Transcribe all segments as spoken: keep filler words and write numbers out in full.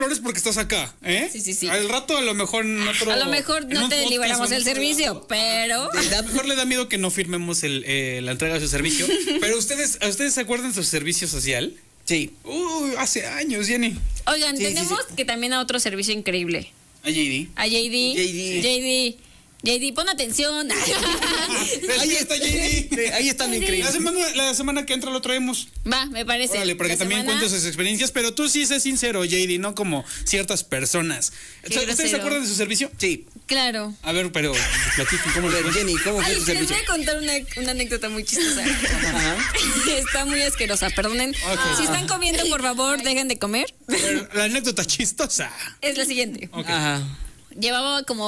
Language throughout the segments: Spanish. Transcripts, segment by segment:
flores porque estás acá, ¿eh? Sí, sí, sí. Al rato a lo mejor en otro, A lo mejor no te liberamos el servicio, pero... A lo mejor le da miedo que no firmemos el, eh, la entrega de su servicio. Pero ustedes, ¿a ustedes se acuerdan de su servicio social? Sí. Uy, hace años, Jenny. Oigan, Sí, sí, tenemos sí. que también a otro servicio increíble. A J D. A J D. J D. J D. J D, pon atención. Ahí está J D. Ahí están La increíbles. semana, la semana que entra lo traemos. Va, me parece. Órale, para que La también semana- cuentes sus experiencias. Pero tú sí sé sincero, J D, no como ciertas personas. Qué ¿Ustedes se grosero. acuerdan de su servicio? Sí. Claro. A ver, pero platiquen cómo A le ver, fue. Jenny, ¿cómo fue Ay, tu les servicio? voy a contar una, una anécdota muy chistosa. Ajá. Está muy asquerosa, perdonen. Ok. Si están comiendo, por favor, dejen de comer. A ver, la anécdota chistosa. Es la siguiente. Ok. Ajá. Llevaba como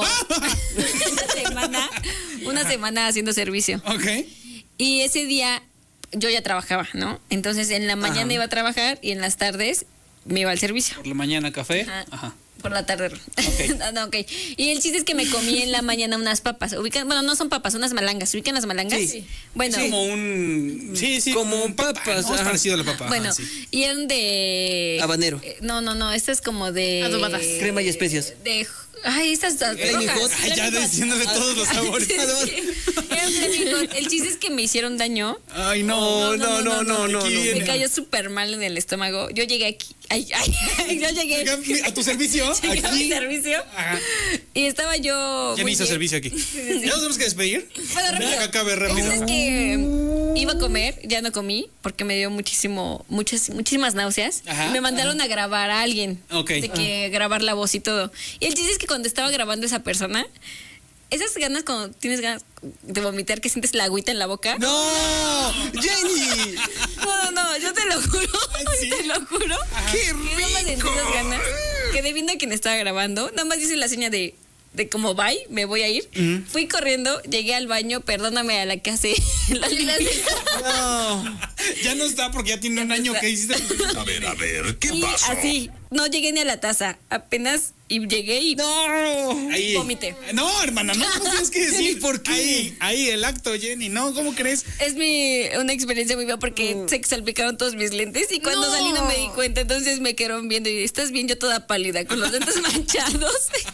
una semana, una semana haciendo servicio. Ok. Y ese día yo ya trabajaba, ¿no? Entonces en la mañana Ajá. iba a trabajar y en las tardes me iba al servicio. Por la mañana café. Ajá. Ajá. Por la tarde. no, no, ok. Y el chiste es que me comí en la mañana unas papas. Ubican, bueno, no son papas, unas malangas. ¿Ubican las malangas? Sí. Bueno, Es como un. Sí, sí. Como un papa, papas, ¿no? Es ajá. parecido a la papa. bueno, Ajá, sí. y eran de Habanero. eh, No, no, no, esta es como de Adobadas. Crema y especias. De ay, estas Flaming rojas. Hot. Ay, ya Flaming Hot. diciéndole todos los sabores. Sí, sí. Eran Flaming Hot. El chiste es que me hicieron daño. Ay, no, No, no, no, no, Aquí no. viene. Me cayó súper mal en el estómago. Yo llegué aquí. Ay, ay, yo llegué. Oigan, ¿a tu servicio? Llegué a mi Aquí. servicio. Ajá. Y estaba yo. Ya muy me hizo bien. servicio aquí. sí. ¿Ya nos tenemos que despedir? Bueno, rápido. Deja que acabe El rápido. chiste es que iba a comer, ya no comí, porque me dio muchísimo, muchas, muchísimas náuseas. Ajá, y me mandaron a grabar a alguien. Ok. De que grabar la voz y todo. Y el chiste es que cuando estaba grabando esa persona, esas ganas cuando tienes ganas de vomitar, que sientes la agüita en la boca. ¡No! ¡Jenny! No, no, no, yo te lo juro. Ay, sí. Te lo juro. ¡Qué Que nada más sentí esas ganas. Quedé viendo a quien estaba grabando. Nada más dice la seña de, de como bye, me voy a ir. Fui corriendo, llegué al baño, perdóname a la que hace la limpieza. No. Ya no está porque ya tiene un año que hiciste. A ver, a ver, ¿qué Y pasó? así, no llegué ni a la taza. Apenas y llegué y No. Ahí. Vomité. No, hermana, no no tienes que decir. Jenny, ¿por qué? Ahí, ahí el acto, Jenny. No, ¿cómo crees? es mi una experiencia muy fea porque se salpicaron todos mis lentes y cuando No. salí no me di cuenta, entonces me quedaron viendo y estás bien yo toda pálida con los lentes manchados.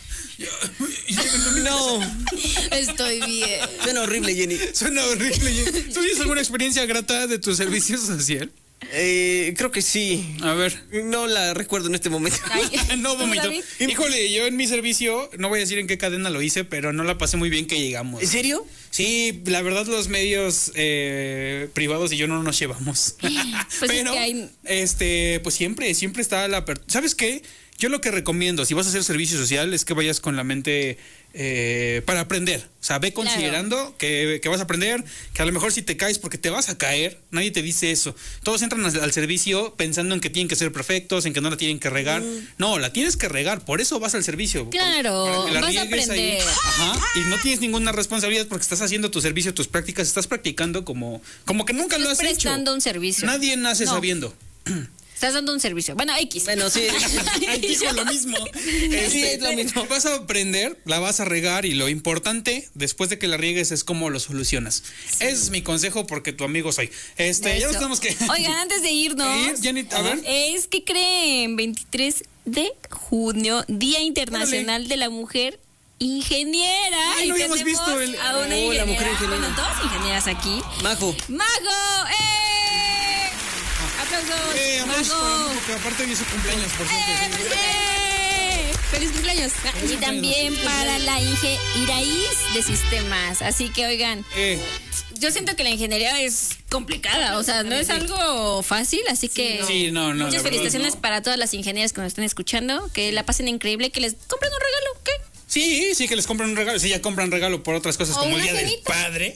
No. Estoy bien. Suena horrible, Jenny. Suena horrible. Jenny. ¿Tú tienes alguna experiencia grata de tu servicio social? Eh, creo que sí. A ver. No la recuerdo en este momento. Ay, No, ¿tú, vomito. David? Híjole, yo en mi servicio, no voy a decir en qué cadena lo hice, pero no la pasé muy bien que llegamos. ¿En serio? Sí, la verdad los medios eh, privados y yo no nos llevamos. Pues es pero, que hay- este, pues siempre, siempre está la apertura. ¿Sabes qué? Yo lo que recomiendo, si vas a hacer servicio social, es que vayas con la mente eh, para aprender. O sea, ve considerando que, que vas a aprender, que a lo mejor si te caes porque te vas a caer, nadie te dice eso. Todos entran al, al servicio pensando en que tienen que ser perfectos, en que no la tienen que regar. No, la tienes que regar, por eso vas al servicio. Claro, Para que la vas a riegues ahí. aprender. Ajá, y no tienes ninguna responsabilidad porque estás haciendo tu servicio, tus prácticas, estás practicando como, como que nunca lo has Estás hecho. prestando un servicio. Nadie nace No. sabiendo. Estás dando un servicio. Bueno, X. Bueno, sí. Ay, dijo lo mismo. Sí, es lo mismo. Vas a aprender, la vas a regar y lo importante después de que la riegues es cómo lo solucionas. Ese es mi consejo porque tu amigo soy. Este, ya nos Eso. tenemos que Oigan, antes de irnos, ir, Jenny, a ver. es que creen veintitrés de junio, Día Internacional de la Mujer Ingeniera. Ay, no Y habíamos tenemos visto el- a una Oh, la ingeniera. mujer ingeniera. Bueno, todas ingenieras aquí. Majo. ¡Mago! ¡Eh! ¡Aplausos! Eh, vamos para ¡Mago! Majo, que aparte hoy es su cumpleaños, por cierto. ¡Eh, pues, eh! ¡Feliz cumpleaños! Y también para la Inge Iraíz de Sistemas. Así que, oigan, Eh, yo siento que la ingeniería es complicada, o sea, no es algo fácil, así que Sí, no, no, la muchas verdad, felicitaciones no. para todas las ingenieras que nos están escuchando, que la pasen increíble, que les compren un regalo, ¿qué? sí, sí que les compran un regalo. Sí, ya compran regalo por otras cosas O como el una Día del cenita. Padre.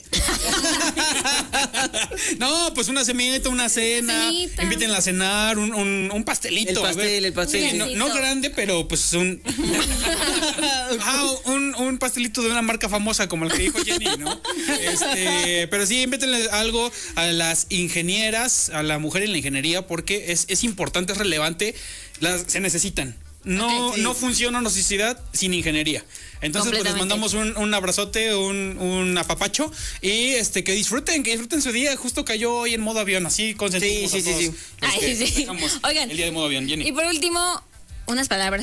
No, pues una semita, una cena. Cenita. Invítenla a cenar, un, un, un pastelito. El a ver. pastel, el pastel. Sí, no, no grande, pero pues un. Ah, un, un pastelito de una marca famosa como el que dijo Jenny, ¿no? Este, pero sí, invítenle algo a las ingenieras, a la mujer en la ingeniería, porque es, es importante, es relevante. Las, se necesitan. No, Ok, sí. no funciona una sociedad sin ingeniería. Entonces, pues les Completamente. mandamos un, un abrazote, un, un apapacho y este que disfruten, que disfruten su día. Justo cayó hoy en modo avión, así consentimos Sí, sí, a sí, todos sí. los Ay, que sí. festejamos Oigan. el día de modo avión, Jenny. Y por último, unas palabras